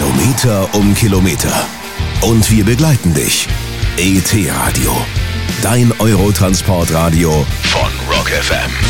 Kilometer um Kilometer. Und wir begleiten dich. ET Radio. Dein Eurotransportradio von Rock FM.